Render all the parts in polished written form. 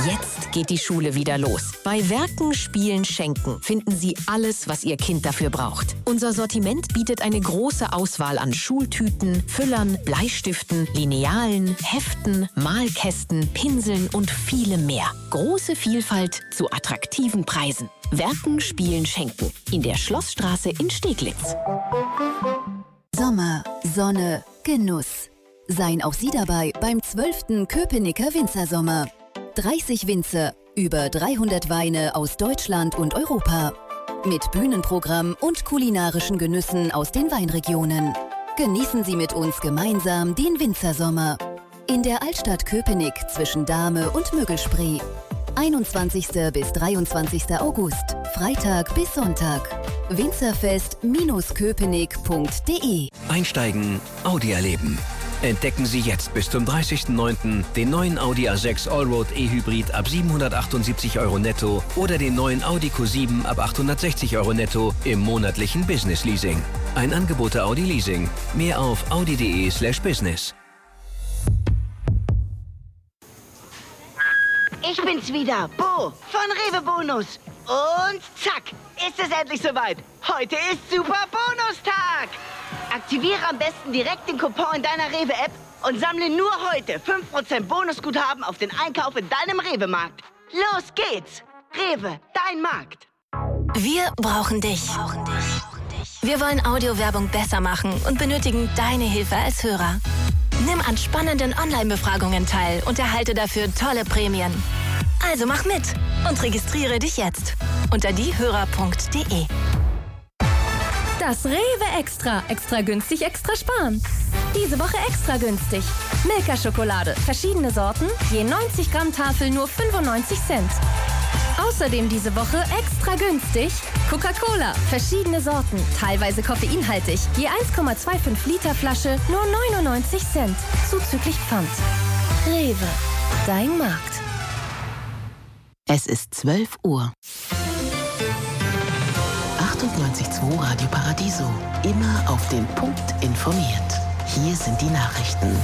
Jetzt geht die Schule wieder los. Bei Werken, Spielen, Schenken finden Sie alles, was Ihr Kind dafür braucht. Unser Sortiment bietet eine große Auswahl an Schultüten, Füllern, Bleistiften, Linealen, Heften, Malkästen, Pinseln und vielem mehr. Große Vielfalt zu attraktiven Preisen. Werken, Spielen, Schenken. In der Schlossstraße in Steglitz. Sommer, Sonne, Genuss. Seien auch Sie dabei beim 12. Köpenicker Winzersommer. 30 Winzer, über 300 Weine aus Deutschland und Europa. Mit Bühnenprogramm und kulinarischen Genüssen aus den Weinregionen. Genießen Sie mit uns gemeinsam den Winzersommer. In der Altstadt Köpenick zwischen Dahme und Müggelspree. 21. bis 23. August, Freitag bis Sonntag. Winzerfest-köpenick.de. Einsteigen, Audi erleben. Entdecken Sie jetzt bis zum 30.09. den neuen Audi A6 Allroad E-Hybrid ab 778 € netto oder den neuen Audi Q7 ab 860 € netto im monatlichen Business Leasing. Ein Angebot der Audi Leasing. Mehr auf audi.de/business. Ich bin's wieder, Bo von Rewe Bonus. Und zack, ist es endlich soweit. Heute ist Super Bonustag. Aktiviere am besten direkt den Coupon in deiner Rewe-App und sammle nur heute 5% Bonusguthaben auf den Einkauf in deinem Rewe-Markt. Los geht's! Rewe, dein Markt. Wir brauchen dich. Wir wollen Audiowerbung besser machen und benötigen deine Hilfe als Hörer. Nimm an spannenden Online-Befragungen teil und erhalte dafür tolle Prämien. Also mach mit und registriere dich jetzt unter diehörer.de. Das Rewe Extra. Extra günstig, extra sparen. Diese Woche extra günstig. Milka-Schokolade. Verschiedene Sorten. Je 90 Gramm Tafel nur 95 Cent. Außerdem diese Woche extra günstig. Coca-Cola. Verschiedene Sorten. Teilweise koffeinhaltig. Je 1,25 Liter Flasche nur 99 Cent. Zuzüglich Pfand. Rewe. Dein Markt. Es ist 12 Uhr. 98.2 Radio Paradiso. Immer auf den Punkt informiert. Hier sind die Nachrichten.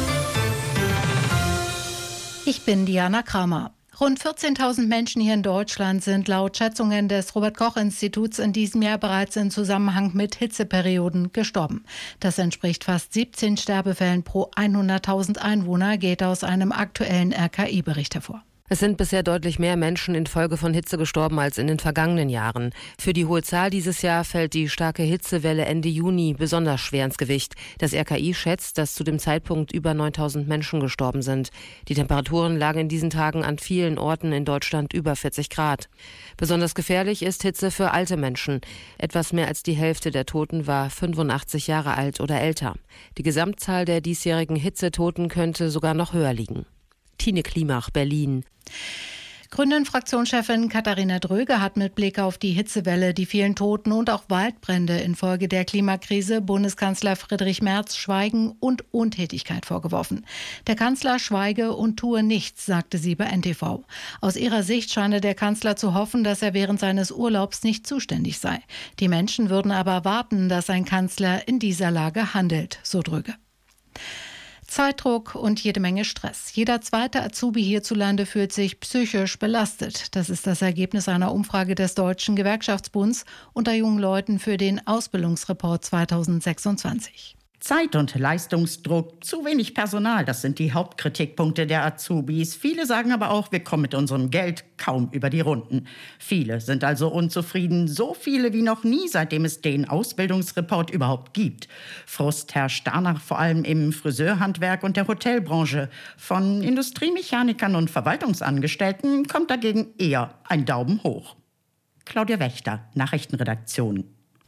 Ich bin Diana Kramer. Rund 14.000 Menschen hier in Deutschland sind laut Schätzungen des Robert-Koch-Instituts in diesem Jahr bereits in Zusammenhang mit Hitzeperioden gestorben. Das entspricht fast 17 Sterbefällen pro 100.000 Einwohner, geht aus einem aktuellen RKI-Bericht hervor. Es sind bisher deutlich mehr Menschen infolge von Hitze gestorben als in den vergangenen Jahren. Für die hohe Zahl dieses Jahr fällt die starke Hitzewelle Ende Juni besonders schwer ins Gewicht. Das RKI schätzt, dass zu dem Zeitpunkt über 9.000 Menschen gestorben sind. Die Temperaturen lagen in diesen Tagen an vielen Orten in Deutschland über 40 Grad. Besonders gefährlich ist Hitze für alte Menschen. Etwas mehr als die Hälfte der Toten war 85 Jahre alt oder älter. Die Gesamtzahl der diesjährigen Hitzetoten könnte sogar noch höher liegen. Tine Klimach, Berlin. Grünen-Fraktionschefin Katharina Dröge hat mit Blick auf die Hitzewelle, die vielen Toten und auch Waldbrände infolge der Klimakrise Bundeskanzler Friedrich Merz Schweigen und Untätigkeit vorgeworfen. Der Kanzler schweige und tue nichts, sagte sie bei NTV. Aus ihrer Sicht scheine der Kanzler zu hoffen, dass er während seines Urlaubs nicht zuständig sei. Die Menschen würden aber erwarten, dass ein Kanzler in dieser Lage handelt, so Dröge. Zeitdruck und jede Menge Stress. Jeder zweite Azubi hierzulande fühlt sich psychisch belastet. Das ist das Ergebnis einer Umfrage des Deutschen Gewerkschaftsbunds unter jungen Leuten für den Ausbildungsreport 2026. Zeit- und Leistungsdruck, zu wenig Personal, das sind die Hauptkritikpunkte der Azubis. Viele sagen aber auch, wir kommen mit unserem Geld kaum über die Runden. Viele sind also unzufrieden, so viele wie noch nie, seitdem es den Ausbildungsreport überhaupt gibt. Frust herrscht danach vor allem im Friseurhandwerk und der Hotelbranche. Von Industriemechanikern und Verwaltungsangestellten kommt dagegen eher ein Daumen hoch. Claudia Wächter, Nachrichtenredaktion.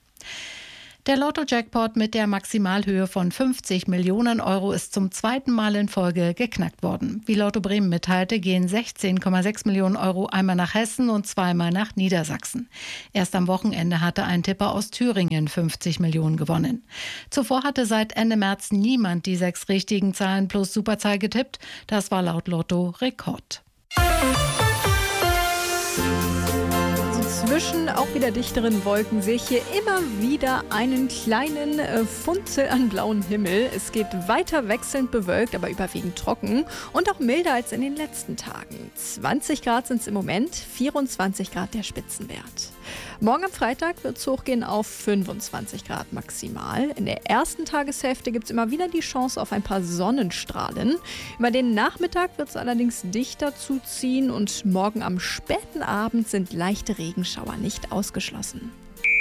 Der Lotto-Jackpot mit der Maximalhöhe von 50 Millionen Euro ist zum zweiten Mal in Folge geknackt worden. Wie Lotto Bremen mitteilte, gehen 16,6 Millionen Euro einmal nach Hessen und zweimal nach Niedersachsen. Erst am Wochenende hatte ein Tipper aus Thüringen 50 Millionen gewonnen. Zuvor hatte seit Ende März niemand die 6 richtigen Zahlen plus Superzahl getippt. Das war laut Lotto Rekord. Zwischen auch wieder dichteren Wolken sehe ich hier immer wieder einen kleinen Funzel an blauen Himmel. Es geht weiter wechselnd bewölkt, aber überwiegend trocken und auch milder als in den letzten Tagen. 20 Grad sind es im Moment, 24 Grad der Spitzenwert. Morgen am Freitag wird es hochgehen auf 25 Grad maximal. In der ersten Tageshälfte gibt es immer wieder die Chance auf ein paar Sonnenstrahlen. Über den Nachmittag wird es allerdings dichter zuziehen und morgen am späten Abend sind leichte Regenschauer nicht ausgeschlossen.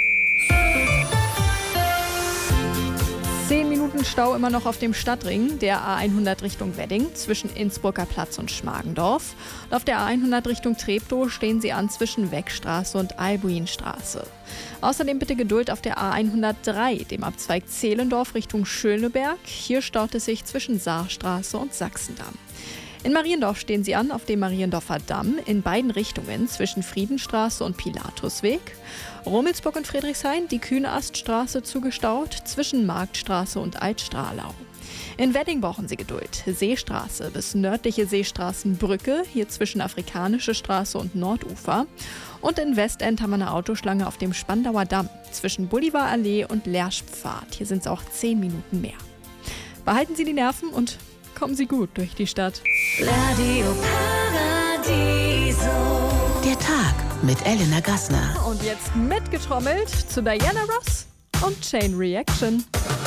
10 Minuten Stau immer noch auf dem Stadtring, der A100 Richtung Wedding zwischen Innsbrucker Platz und Schmargendorf. Und auf der A100 Richtung Treptow stehen Sie an zwischen Weckstraße und Albuinstraße. Außerdem bitte Geduld auf der A103, dem Abzweig Zehlendorf Richtung Schöneberg. Hier staut es sich zwischen Saarstraße und Sachsendamm. In Mariendorf stehen Sie an auf dem Mariendorfer Damm in beiden Richtungen zwischen Friedenstraße und Pilatusweg. Rummelsburg und Friedrichshain die Kühneaststraße zugestaut zwischen Marktstraße und Altstrahlau. In Wedding brauchen Sie Geduld. Seestraße bis nördliche Seestraßenbrücke, hier zwischen Afrikanische Straße und Nordufer. Und in Westend haben wir eine Autoschlange auf dem Spandauer Damm zwischen Bolivarallee und Lerschpfad. Hier sind es auch 10 Minuten mehr. Behalten Sie die Nerven und kommen Sie gut durch die Stadt. Radio Paradiso. Der Tag mit Elena Gassner. Und jetzt mitgetrommelt zu Diana Ross und Chain Reaction.